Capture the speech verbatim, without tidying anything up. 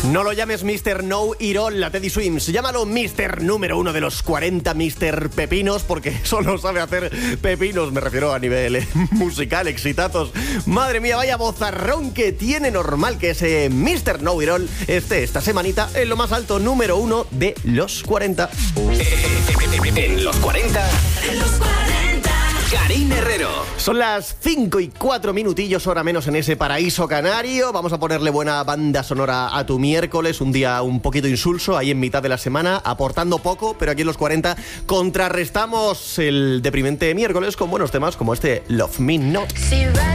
No lo llames mister No It All, la Teddy Swims. Llámalo mister número uno de los cuarenta, mister Pepinos, porque solo sabe hacer pepinos. Me refiero a nivel eh, musical, exitazos. Madre mía, vaya vozarrón que tiene. Normal que ese mister No It All esté esta semanita en lo más alto, número uno de los cuarenta. En los cuarenta. En los cuarenta. Karina Herrero. Son las cinco y cuatro minutillos, hora menos en ese paraíso canario. Vamos a ponerle buena banda sonora a tu miércoles, un día un poquito insulso, ahí en mitad de la semana, aportando poco, pero aquí en los cuarenta contrarrestamos el deprimente miércoles con buenos temas como este Love Me Not.